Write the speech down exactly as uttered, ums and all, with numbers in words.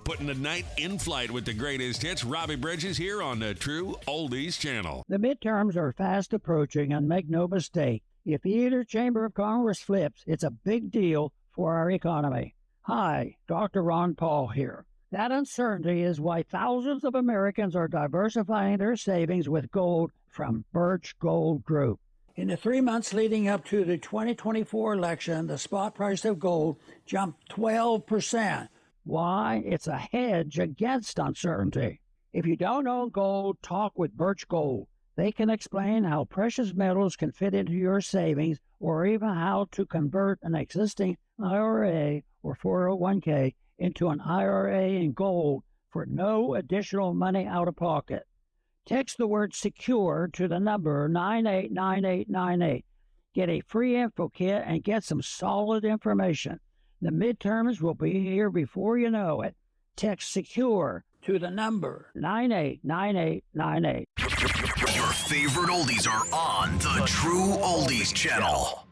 Putting the night in flight with the greatest hits. Robbie Bridges here on the True Oldies Channel. The midterms are fast approaching, and make no mistake, if either chamber of Congress flips, it's a big deal for our economy. Hi, Doctor Ron Paul here. That uncertainty is why thousands of Americans are diversifying their savings with gold from Birch Gold Group. In the three months leading up to the twenty twenty-four election, the spot price of gold jumped twelve percent. Why? It's a hedge against uncertainty. If you don't own gold, talk with Birch Gold. They can explain how precious metals can fit into your savings, or even how to convert an existing I R A or four oh one k into an I R A in gold for no additional money out of pocket. Text the word SECURE to the number nine eight nine eight nine eight. Get a free info kit and get some solid information. The midterms will be here before you know it. Text SECURE to the number nine eight nine eight nine eight. Your favorite oldies are on the True Oldies Channel.